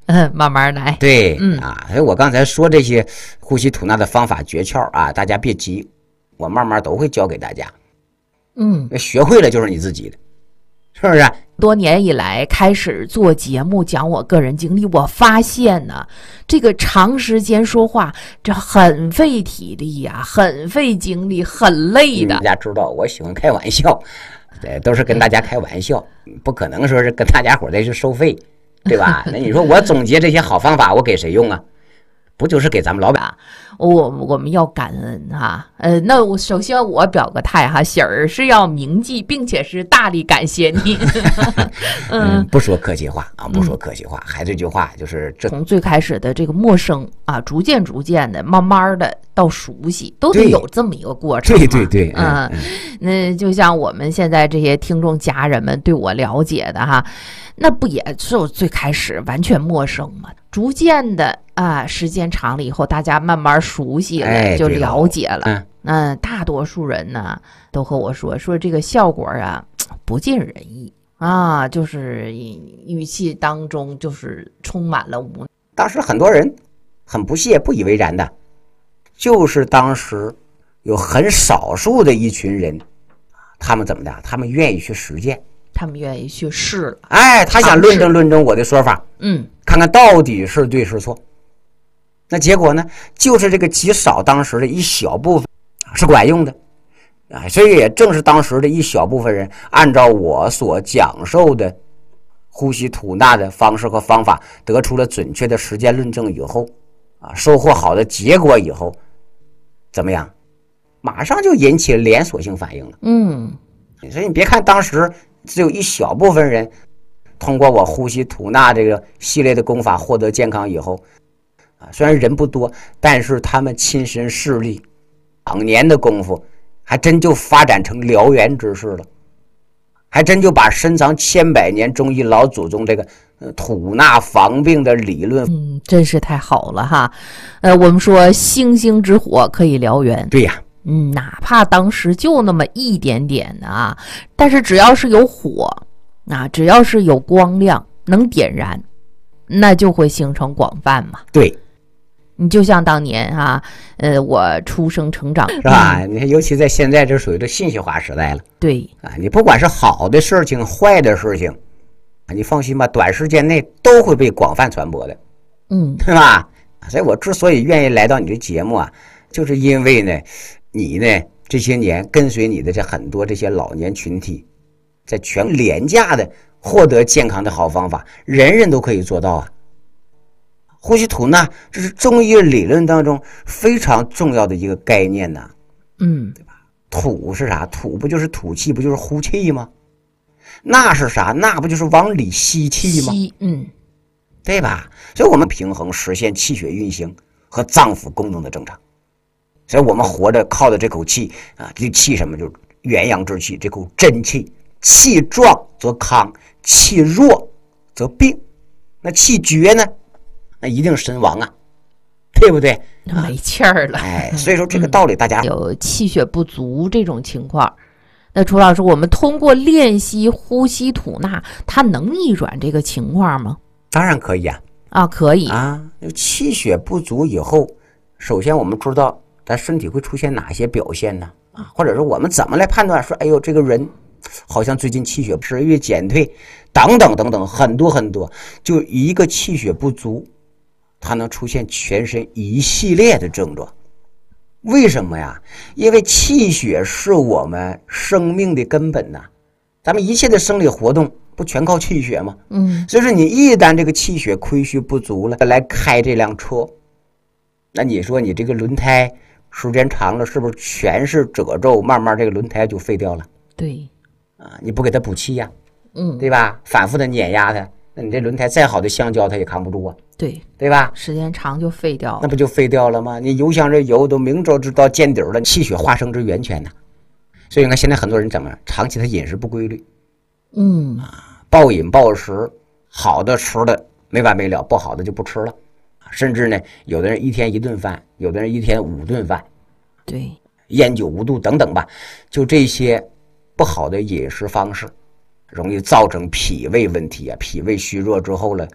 慢慢来。 对，所以我刚才说这些呼吸吐纳的方法诀窍啊，大家别急，我慢慢都会教给大家。学会了就是你自己的，是不是？ 多年以来开始做节目讲我个人经历，我发现呢，这个长时间说话这很费体力呀，很费精力，很累的。 大家知道我喜欢开玩笑，对，都是跟大家开玩笑，不可能说是跟大家伙再去收费，对吧？那你说我总结这些好方法，我给谁用啊？不就是给咱们老板？ 我们要感恩哈，那我首先我表个态哈，喜儿是要铭记，并且是大力感谢你。 不说客气话啊，不说客气话，还这句话就是从最开始的这个陌生啊，逐渐的，慢慢的到熟悉，都得有这么一个过程。 对， 那就像我们现在这些听众家人们对我了解的哈，那不也是我最开始完全陌生吗？逐渐的啊，时间长了以后，大家慢慢熟悉了，就了解了。大多数人呢都和我说这个效果啊不尽人意啊，就是语气当中就是充满了无奈。 当时很多人很不屑、不以为然的，就是当时有很少数的一群人，他们怎么的？他们愿意去实践。 他们愿意去试了， 他想论证我的说法，看看到底是对是错。那结果呢，就是这个极少当时的一小部分是管用的，所以也正是当时的一小部分人按照我所讲授的呼吸吐纳的方式和方法，得出了准确的实践论证以后，收获好的结果以后，怎么样？马上就引起了连锁性反应了。所以你别看当时只有一小部分人通过我呼吸吐纳这个系列的功法获得健康以后，虽然人不多，但是他们亲身试力2年的功夫，还真就发展成燎原之势了，还真就把深藏千百年中医老祖宗这个吐纳防病的理论， 真是太好了哈。我们说星星之火可以燎原， 对呀。 哪怕当时就那么一点点的啊，但是只要是有火只要是有光亮能点燃，那就会形成广泛嘛。 对， 你就像当年我出生成长是吧？你看，尤其在现在这属于这信息化时代了。 对你不管是好的事情、坏的事情，你放心吧，短时间内都会被广泛传播的。对吧？所以我之所以愿意来到你的节目就是因为呢。你呢这些年跟随你的这很多这些老年群体，在全廉价的获得健康的好方法，人人都可以做到呼吸吐纳这是中医理论当中非常重要的一个概念对吧？吐是啥？吐不就是吐气，不就是呼气吗？纳是啥？纳不就是往里吸气吗？对吧？所以我们平衡实现气血运行和脏腑功能的正常。所以我们活着靠的这口气这气什么？就是元阳之气，这口真气。气壮则康，气弱则病。那气绝呢？那一定身亡对不对？ 没气儿了。 所以说这个道理大家有气血不足这种情况，那楚老师，我们通过练习呼吸吐纳，它能逆转这个情况吗？ 当然可以可以气血不足以后，首先我们知道咱身体会出现哪些表现呢？或者说我们怎么来判断说，哎呦，这个人好像最近气血食欲减退，等等等等，很多很多。就一个气血不足，它能出现全身一系列的症状。为什么呀？因为气血是我们生命的根本咱们一切的生理活动不全靠气血吗？所以说你一旦这个气血亏虚不足了，来开这辆车，那你说你这个轮胎时间长了，是不是全是褶皱？慢慢这个轮胎就废掉了。 对你不给它补气对吧？反复的碾压它，那你这轮胎再好的橡胶它也扛不住对吧？ 时间长就废掉了， 那不就废掉了吗？你油箱这油都明知道见底了，气血化生之源泉所以你看现在很多人怎么长期他饮食不规律，暴饮暴食，好的吃的没完没了，不好的就不吃了。甚至呢，有的人1天1顿饭，有的人1天5顿饭， 对， 烟酒无度等等吧，就这些不好的饮食方式，容易造成脾胃问题脾胃虚弱之后了，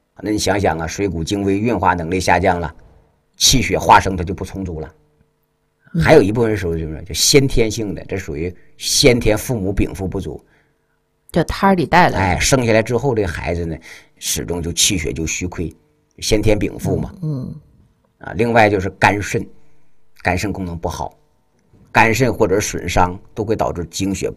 那你想想啊，水谷精微运化能力下降了，气血化生它就不充足了。还有一部分属于什么？就先天性的，这属于先天父母禀赋不足， 这胎里带的。 生下来之后这孩子呢，始终就气血就虚亏，先天禀赋嘛。另外就是肝肾功能不好，肝肾或者损伤都会导致精血